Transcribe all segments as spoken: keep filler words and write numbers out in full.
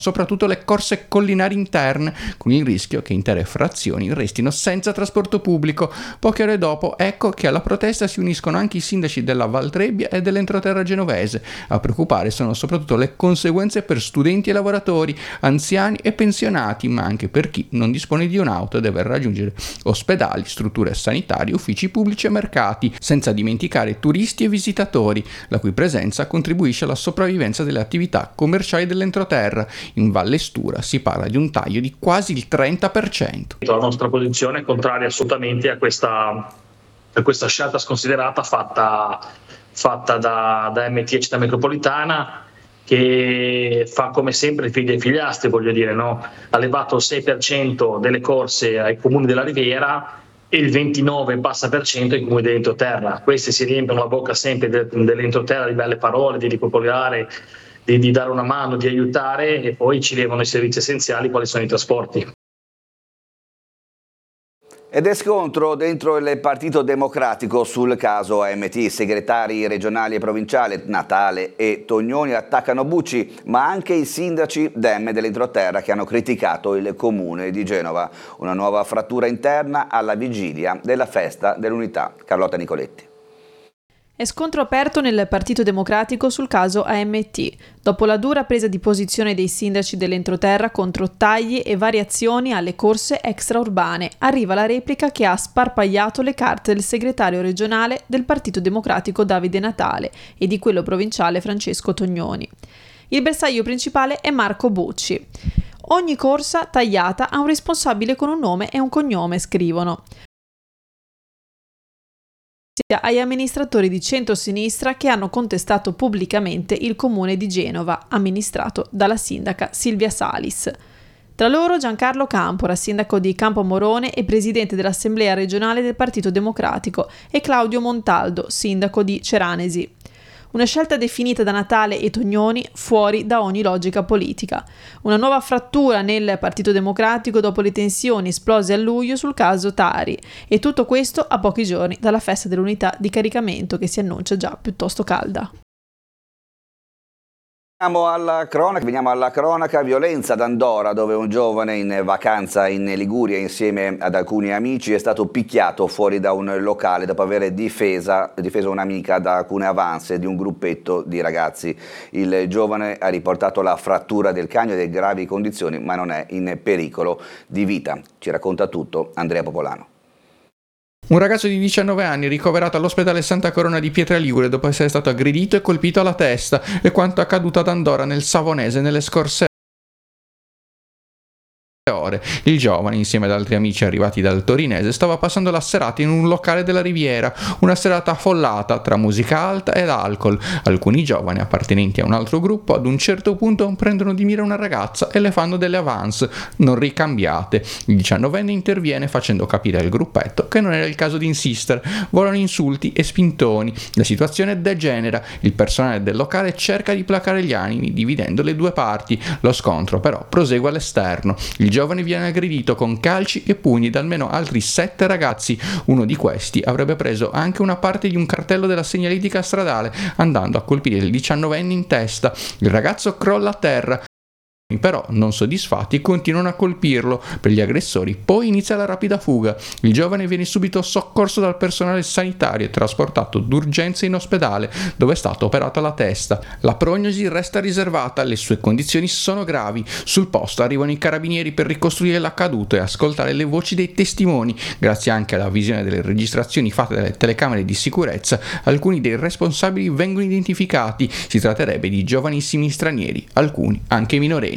soprattutto le corse collinari interne, con il rischio che intere frazioni restino senza trasporto pubblico. Poche ore dopo, ecco che alla protesta si uniscono anche i sindaci della Val Trebbia e dell'entroterra genovese. A preoccupare sono soprattutto le conseguenze per studenti e lavoratori, anziani e pensionati, ma anche per chi non dispone di un'auto e deve raggiungere ospedali, strutture sanitarie, uffici pubblici e mercati, senza dimenticare turisti e visitatori, la cui presenza contribuisce alla sopravvivenza delle attività commerciali dell'entroterra. In Valle Stura si parla di un taglio di quasi il trenta per cento. La nostra posizione è contraria assolutamente a questa, a questa scelta sconsiderata fatta, fatta da, da M T e Città Metropolitana, che fa come sempre i figli dei figliastri, voglio dire, no? Ha levato il sei per cento delle corse ai comuni della Riviera e il ventinove passa per cento ai comuni dell'entroterra. Questi si riempiono la bocca sempre dell'entroterra di belle parole, di ripopolare, Di, di dare una mano, di aiutare, e poi ci levano i servizi essenziali quali sono i trasporti. Ed è scontro dentro il Partito Democratico sul caso A M T. Segretari regionali e provinciali Natale e Tognoni attaccano Bucci, ma anche i sindaci Dem dell'entroterra che hanno criticato il comune di Genova. Una nuova frattura interna alla vigilia della festa dell'unità. Carlotta Nicoletti. È scontro aperto nel Partito Democratico sul caso A M T, dopo la dura presa di posizione dei sindaci dell'entroterra contro tagli e variazioni alle corse extraurbane. Arriva la replica che ha sparpagliato le carte del segretario regionale del Partito Democratico Davide Natale e di quello provinciale Francesco Tognoni. Il bersaglio principale è Marco Bucci. Ogni corsa tagliata ha un responsabile con un nome e un cognome, scrivono. Agli amministratori di centrosinistra che hanno contestato pubblicamente il comune di Genova, amministrato dalla sindaca Silvia Salis. Tra loro Giancarlo Campora, sindaco di Campomorone e presidente dell'Assemblea regionale del Partito Democratico, e Claudio Montaldo, sindaco di Ceranesi. Una scelta definita da Natale e Tognoni fuori da ogni logica politica. Una nuova frattura nel Partito Democratico dopo le tensioni esplose a luglio sul caso Tari. E tutto questo a pochi giorni dalla festa dell'unità di caricamento che si annuncia già piuttosto calda. Veniamo alla cronaca, veniamo alla cronaca, violenza ad Andora, dove un giovane in vacanza in Liguria insieme ad alcuni amici è stato picchiato fuori da un locale dopo aver difesa, difeso un'amica da alcune avance di un gruppetto di ragazzi. Il giovane ha riportato la frattura del cranio e delle gravi condizioni, ma non è in pericolo di vita. Ci racconta tutto Andrea Popolano. Un ragazzo di diciannove anni ricoverato all'ospedale Santa Corona di Pietraligure dopo essere stato aggredito e colpito alla testa, è quanto accaduto ad Andora nel Savonese nelle scorse ore. Il giovane, insieme ad altri amici arrivati dal torinese, stava passando la serata in un locale della Riviera, una serata affollata tra musica alta ed alcol. Alcuni giovani appartenenti a un altro gruppo ad un certo punto prendono di mira una ragazza e le fanno delle avance non ricambiate. Il diciannovenne interviene facendo capire al gruppetto che non era il caso di insistere. Volano insulti e spintoni. La situazione degenera. Il personale del locale cerca di placare gli animi dividendo le due parti. Lo scontro però prosegue all'esterno. Il Il giovane viene aggredito con calci e pugni da almeno altri sette ragazzi. Uno di questi avrebbe preso anche una parte di un cartello della segnaletica stradale, andando a colpire il diciannovenne in testa. Il ragazzo crolla a terra. Però, non soddisfatti, continuano a colpirlo. Per gli aggressori poi inizia la rapida fuga. Il giovane viene subito soccorso dal personale sanitario e trasportato d'urgenza in ospedale, dove è stata operata la testa. La prognosi resta riservata, le sue condizioni sono gravi. Sul posto arrivano i carabinieri per ricostruire l'accaduto e ascoltare le voci dei testimoni. Grazie anche alla visione delle registrazioni fatte dalle telecamere di sicurezza, alcuni dei responsabili vengono identificati. Si tratterebbe di giovanissimi stranieri, alcuni anche minorenni.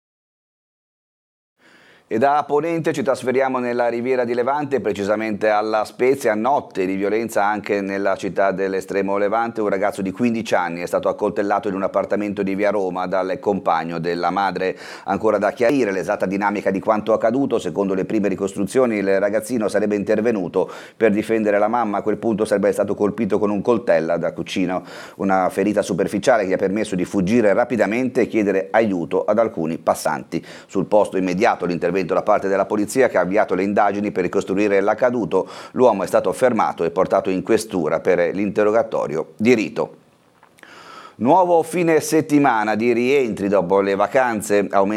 E da Ponente ci trasferiamo nella Riviera di Levante, precisamente alla Spezia. Notte di violenza anche nella città dell'estremo Levante. Un ragazzo di quindici anni è stato accoltellato in un appartamento di via Roma dal compagno della madre. Ancora da chiarire l'esatta dinamica di quanto accaduto. Secondo le prime ricostruzioni il ragazzino sarebbe intervenuto per difendere la mamma. A quel punto sarebbe stato colpito con un coltello da cucina, una ferita superficiale che gli ha permesso di fuggire rapidamente e chiedere aiuto ad alcuni passanti. Sul posto immediato l'intervento da parte della polizia che ha avviato le indagini per ricostruire l'accaduto. L'uomo è stato fermato e portato in questura per l'interrogatorio di rito. Nuovo fine settimana di rientri dopo le vacanze, aumenta